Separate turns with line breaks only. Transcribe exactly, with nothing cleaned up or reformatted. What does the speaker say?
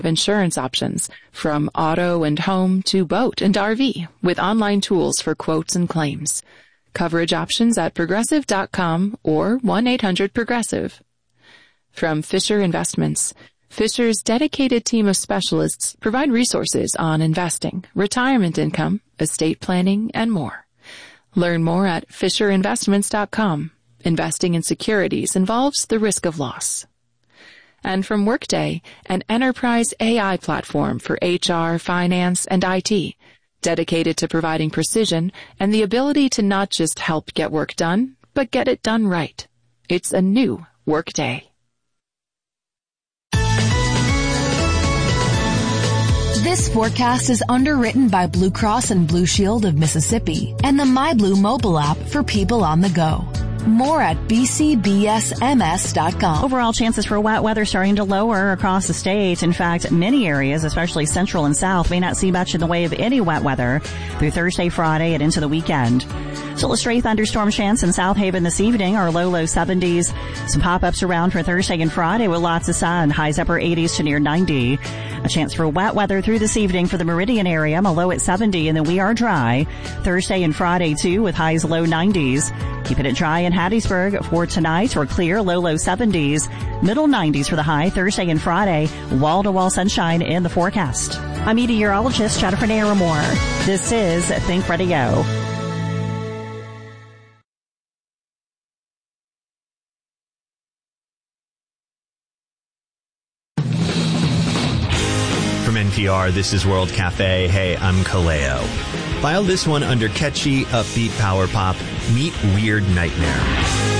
insurance options, from auto and home to boat and R V, with online tools for quotes and claims. Coverage options at progressive dot com or one eight hundred progressive. From Fisher Investments, Fisher's dedicated team of specialists provide resources on investing, retirement income, estate planning, and more. Learn more at fisher investments dot com. Investing in securities involves the risk of loss. And from Workday, an enterprise A I platform for H R, finance, and I T, dedicated to providing precision and the ability to not just help get work done, but get it done right. It's a new Workday.
This forecast is underwritten by Blue Cross and Blue Shield of Mississippi and the MyBlue mobile app for people on the go. More at b c b s m s dot com.
Overall chances for wet weather starting to lower across the state. In fact, many areas, especially central and south, may not see much in the way of any wet weather through Thursday, Friday, and into the weekend. Still a stray thunderstorm chance in South Haven this evening, our low, low seventies. Some pop-ups around for Thursday and Friday with lots of sun, highs upper eighties to near ninety. A chance for wet weather through this evening for the Meridian area, a low at seventy, and then we are dry. Thursday and Friday, too, with highs low nineties. Keeping it dry in Hattiesburg for tonight, or clear, low, low seventies. Middle nineties for the high Thursday and Friday. Wall-to-wall sunshine in the forecast. I'm meteorologist Jennifer Naramore. This is Think Radio.
From N P R, this is World Cafe. Hey, I'm Kaleo. File this one under catchy, upbeat power pop. Meet Weird Nightmare.